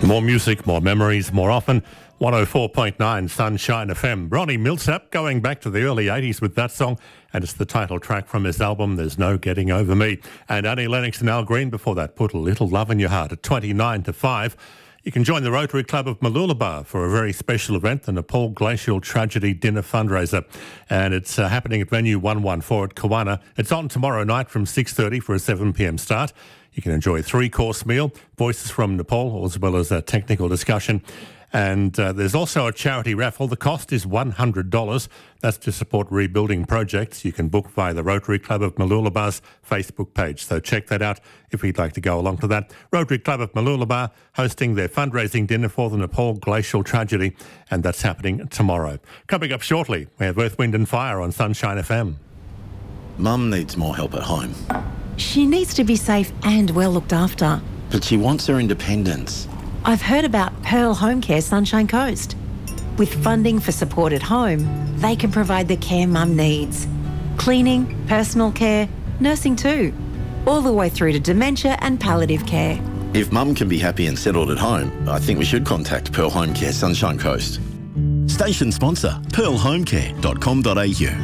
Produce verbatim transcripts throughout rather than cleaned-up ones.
More music, more memories, more often. one oh four point nine Sunshine F M. Ronnie Milsap going back to the early eighties with that song, and it's the title track from his album There's No Getting Over Me. And Annie Lennox and Al Green before that, Put a Little Love in Your Heart at twenty-nine to five. You can join the Rotary Club of Mooloolaba for a very special event, the Nepal Glacial Tragedy Dinner Fundraiser. And it's uh, happening at venue one one four at Kawana. It's on tomorrow night from six thirty for a seven p.m. start. You can enjoy a three-course meal, voices from Nepal, as well as a technical discussion. And uh, there's also a charity raffle. The cost is one hundred dollars. That's to support rebuilding projects. You can book via the Rotary Club of Mooloolaba's Facebook page. So check that out if you'd like to go along to that. Rotary Club of Mooloolaba hosting their fundraising dinner for the Nepal Glacial Tragedy, and that's happening tomorrow. Coming up shortly, we have Earth, Wind and Fire on Sunshine F M. Mum needs more help at home. She needs to be safe and well looked after. But she wants her independence. I've heard about Pearl Home Care Sunshine Coast. With funding for support at home, they can provide the care mum needs. Cleaning, personal care, nursing too. All the way through to dementia and palliative care. If Mum can be happy and settled at home, I think we should contact Pearl Home Care Sunshine Coast. Station sponsor, pearl home care dot com dot a u.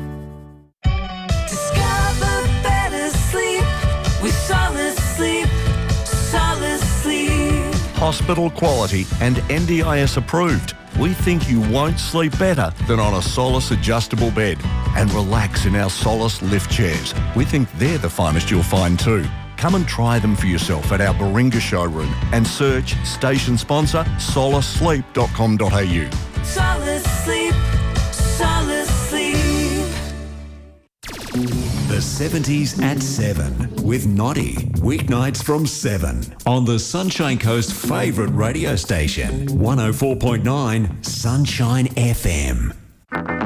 Hospital quality and N D I S approved. We think you won't sleep better than on a Solace adjustable bed, and relax in our Solace lift chairs. We think they're the finest you'll find too. Come and try them for yourself at our Baringa showroom and search station sponsor solace sleep dot com dot a u. Solace Sleep, Solace Sleep. The seventies at seven with Noddy. Weeknights from seven on the Sunshine Coast favourite radio station, one oh four point nine Sunshine F M.